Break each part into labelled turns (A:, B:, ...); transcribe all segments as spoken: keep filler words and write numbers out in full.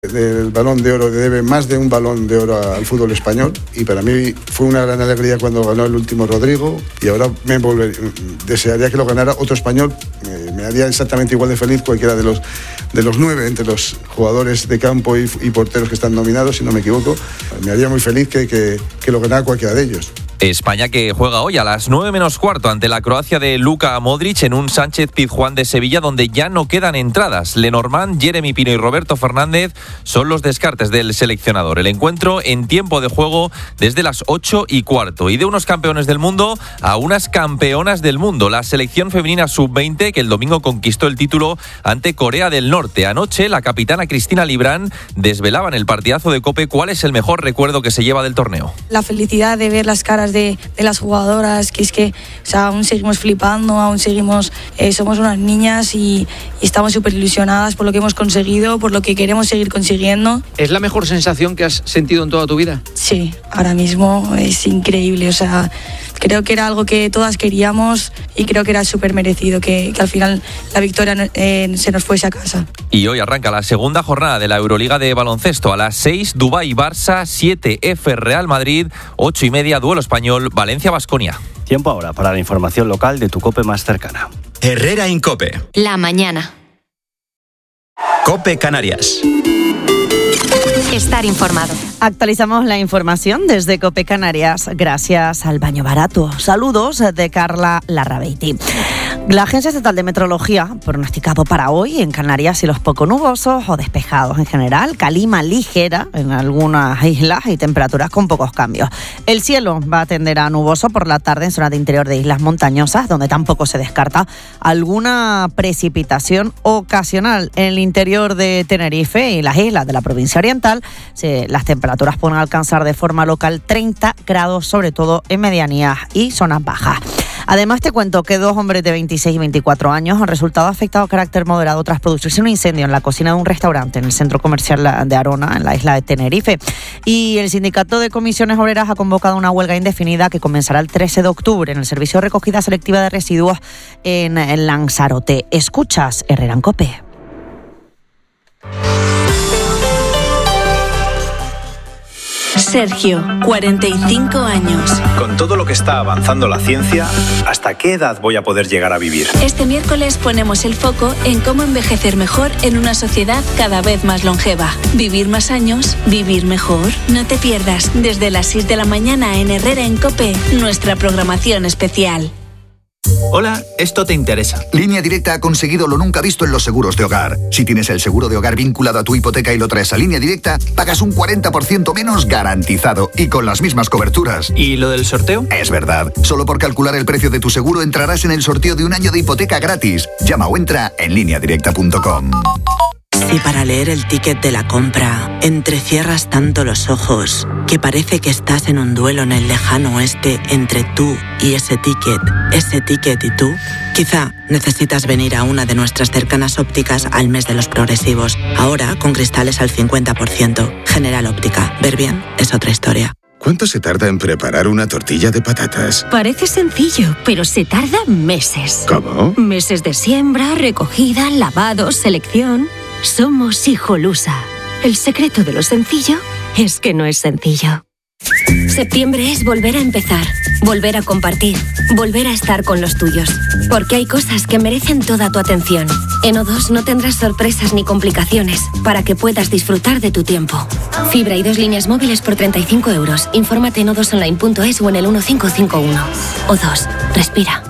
A: del Balón de Oro debe más de un Balón de Oro al fútbol español, y para mí fue una gran alegría cuando ganó el último Rodrigo, y ahora me volver, desearía que lo ganara otro español. Me, me haría exactamente igual de feliz cualquiera de los, de los nueve entre los jugadores de campo y, y porteros que están nominados, si no me equivoco. Me haría muy feliz que, que, que lo ganara cualquiera de ellos.
B: España que juega hoy a las nueve menos cuarto ante la Croacia de Luka Modric en un Sánchez Pizjuán de Sevilla donde ya no quedan entradas. Lenormand, Jeremy Pino y Roberto Fernández son los descartes del seleccionador. El encuentro en tiempo de juego desde las ocho y cuarto. Y de unos campeones del mundo a unas campeonas del mundo. La selección femenina sub veinte que el domingo conquistó el título ante Corea del Norte. Anoche la capitana Cristina Librán desvelaba en el partidazo de COPE cuál es el mejor recuerdo que se lleva del torneo.
C: La felicidad de ver las caras De, de las jugadoras, que es que o sea, aún seguimos flipando, aún seguimos, eh, somos unas niñas y, y estamos súper ilusionadas por lo que hemos conseguido, por lo que queremos seguir consiguiendo.
D: ¿Es la mejor sensación que has sentido en toda tu vida?
C: Sí, ahora mismo es increíble, o sea, creo que era algo que todas queríamos y creo que era súper merecido que, que al final la victoria eh, se nos fuese a casa.
B: Y hoy arranca la segunda jornada de la Euroliga de baloncesto. A las seis, Dubái Barça, siete F Real Madrid, ocho y media, duelo español, Valencia Baskonia.
E: Tiempo ahora para la información local de tu COPE más cercana.
F: Herrera Incope.
G: La mañana.
F: COPE Canarias.
G: Estar informado.
H: Actualizamos la información desde COPE Canarias gracias al Baño Barato. Saludos de Carla Larrabeiti. La Agencia Estatal de Meteorología pronosticado para hoy en Canarias cielos poco nubosos o despejados en general, calima ligera en algunas islas y temperaturas con pocos cambios. El cielo va a tender a nuboso por la tarde en zonas de interior de islas montañosas, donde tampoco se descarta alguna precipitación ocasional. En el interior de Tenerife y las islas de la provincia oriental, se, las temperaturas pueden alcanzar de forma local treinta grados, sobre todo en medianías y zonas bajas. Además, te cuento que dos hombres de veintiséis y veinticuatro años han resultado afectados a carácter moderado tras producirse un incendio en la cocina de un restaurante en el centro comercial de Arona, en la isla de Tenerife. Y el Sindicato de Comisiones Obreras ha convocado una huelga indefinida que comenzará el trece de octubre en el servicio de recogida selectiva de residuos en, en Lanzarote. Escuchas Herrera en COPE.
I: Sergio, cuarenta y cinco años.
J: Con todo lo que está avanzando la ciencia, ¿hasta qué edad voy a poder llegar a vivir?
I: Este miércoles ponemos el foco en cómo envejecer mejor en una sociedad cada vez más longeva. Vivir más años, vivir mejor. No te pierdas desde las seis de la mañana en Herrera en COPE, nuestra programación especial.
K: Hola, esto te interesa.
L: Línea Directa ha conseguido lo nunca visto en los seguros de hogar. Si tienes el seguro de hogar vinculado a tu hipoteca y lo traes a Línea Directa, pagas un cuarenta por ciento menos garantizado y con las mismas coberturas.
K: ¿Y lo del sorteo?
L: Es verdad. Solo por calcular el precio de tu seguro entrarás en el sorteo de un año de hipoteca gratis. Llama o entra en línea directa punto com.
M: Si para leer el ticket de la compra entrecierras tanto los ojos que parece que estás en un duelo en el lejano oeste entre tú y ese ticket, ese ticket y tú, quizá necesitas venir a una de nuestras cercanas ópticas al mes de los progresivos. Ahora con cristales al cincuenta por ciento. General Óptica. Ver bien es otra historia.
N: ¿Cuánto se tarda en preparar una tortilla de patatas?
O: Parece sencillo, pero se tarda meses.
N: ¿Cómo?
O: Meses de siembra, recogida, lavado, selección. Somos Hijolusa. El secreto de lo sencillo es que no es sencillo. Septiembre es volver a empezar, volver a compartir, volver a estar con los tuyos. Porque hay cosas que merecen toda tu atención. En O dos no tendrás sorpresas ni complicaciones para que puedas disfrutar de tu tiempo. Fibra y dos líneas móviles por treinta y cinco euros. Infórmate en o dos online punto es o en el uno cinco cinco uno. O dos. Respira.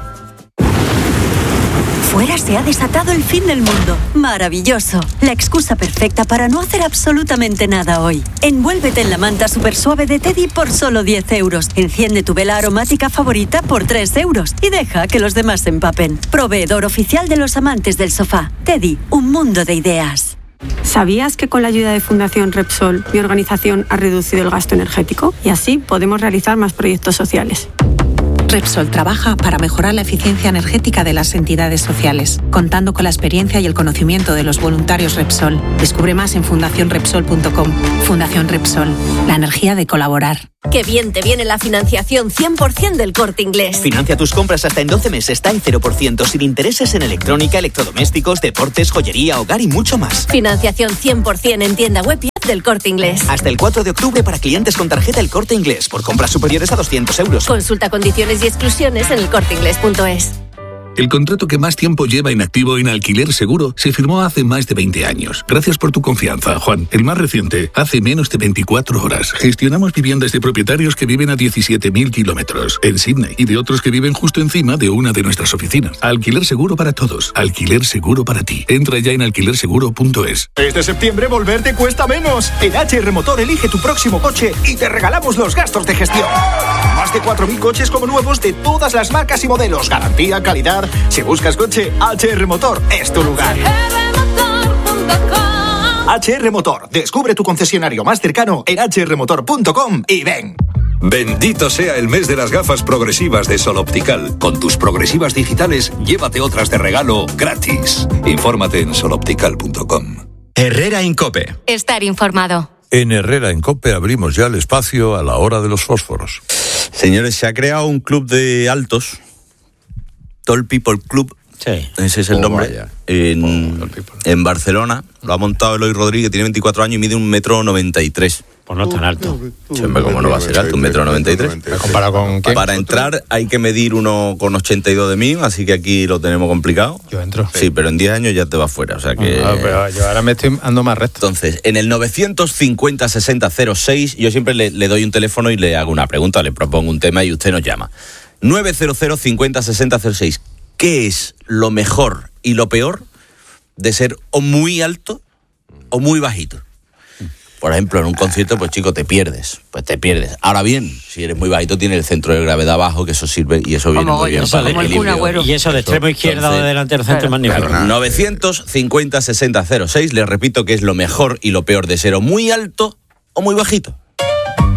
P: Fuera se ha desatado el fin del mundo. Maravilloso. La excusa perfecta para no hacer absolutamente nada hoy. Envuélvete en la manta super suave de Teddy por solo diez euros. Enciende tu vela aromática favorita por tres euros. Y deja que los demás se empapen. Proveedor oficial de los amantes del sofá. Teddy, un mundo de ideas.
Q: ¿Sabías que con la ayuda de Fundación Repsol, mi organización ha reducido el gasto energético? Y así podemos realizar más proyectos sociales.
R: Repsol trabaja para mejorar la eficiencia energética de las entidades sociales, contando con la experiencia y el conocimiento de los voluntarios Repsol. Descubre más en fundación repsol punto com. Fundación Repsol, la energía de colaborar.
O: Qué bien te viene la financiación cien por ciento del Corte Inglés.
S: Financia tus compras hasta en doce meses, está en cero por ciento, sin intereses en electrónica, electrodomésticos, deportes, joyería, hogar y mucho más.
O: Financiación cien por ciento en tienda web y app del Corte Inglés.
S: Hasta el cuatro de octubre para clientes con tarjeta El Corte Inglés, por compras superiores a doscientos euros.
O: Consulta condiciones y exclusiones en el corte inglés punto es.
T: El contrato que más tiempo lleva inactivo en Alquiler Seguro se firmó hace más de veinte años. Gracias por tu confianza, Juan. El más reciente, hace menos de veinticuatro horas. Gestionamos viviendas de propietarios que viven a diecisiete mil kilómetros en Sydney y de otros que viven justo encima de una de nuestras oficinas. Alquiler Seguro para todos. Alquiler Seguro para ti. Entra ya en alquiler seguro punto es.
U: Este septiembre volver te cuesta menos. En H R Motor elige tu próximo coche y te regalamos los gastos de gestión. Más de cuatro mil coches como nuevos de todas las marcas y modelos. Garantía, calidad. Si buscas coche, H R Motor es tu lugar. H R Motor. Descubre tu concesionario más cercano en hache erre motor punto com y ven.
V: Bendito sea el mes de las gafas progresivas de Sol Optical. Con tus progresivas digitales, llévate otras de regalo gratis. Infórmate en sol optical punto com.
F: Herrera Incope.
G: Estar informado.
W: En Herrera Incope abrimos ya el espacio a la hora de los fósforos.
X: Señores, se ha creado un club de altos, Tall People Club, sí. Ese es el oh, nombre, en, oh, en Barcelona. Lo ha montado Eloy Rodríguez, tiene veinticuatro años y mide un metro noventa y tres.
Y: Pues no es tan alto.
X: Siempre, como no va a ser alto, un metro noventa y tres.
Y: ¿Comparado con qué?
X: Para entrar hay que medir uno con ochenta y dos de mí, así que aquí lo tenemos complicado.
Y: Yo entro.
X: Sí, pero en diez años ya te vas fuera, o sea que...
Y: No, pero yo ahora me estoy ando más recto.
X: Entonces, en el novecientos cincuenta sesenta cero seis, yo siempre le, le doy un teléfono y le hago una pregunta, le propongo un tema y usted nos llama. nueve cero cero cincuenta sesenta cero seis. ¿Qué es lo mejor y lo peor de ser o muy alto o muy bajito? Por ejemplo, en un concierto, pues chico, te pierdes, pues te pierdes. Ahora bien, si eres muy bajito, tienes el centro de gravedad bajo, que eso sirve y eso viene muy bien para el equilibrio.
Y: Y eso de extremo izquierda o de delantero centro es más nivel.
X: novecientos cincuenta sesenta cero seis, les repito que es lo mejor y lo peor de ser o muy alto o muy bajito.